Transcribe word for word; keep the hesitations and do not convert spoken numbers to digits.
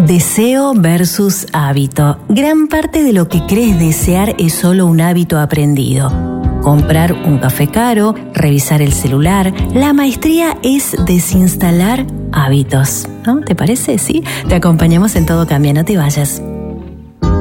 Deseo versus hábito. Gran parte de lo que crees desear es solo un hábito aprendido. Comprar un café caro, revisar el celular. La maestría es desinstalar hábitos, ¿no? ¿Te parece? ¿Sí? Te acompañamos en Todo Cambia, no te vayas.